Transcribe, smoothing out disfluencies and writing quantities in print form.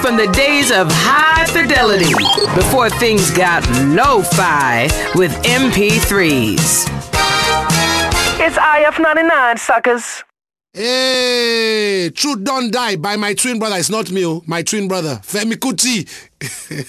from the days of high fidelity before things got lo-fi with MP3s. It's IF99, suckers. Hey, Truth Don't Die by my twin brother. It's not me, my twin brother, Femi Kuti.